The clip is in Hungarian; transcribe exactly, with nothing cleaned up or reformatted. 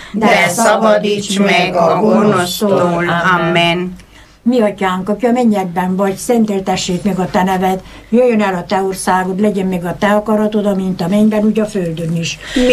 de szabadíts meg a gonosztól. Amen. Mi atyánk, aki a mennyekben vagy, szenteltessék meg a te neved, jöjjön el a te országod, legyen meg a te akaratod, amint a mennyben, úgy a földön is.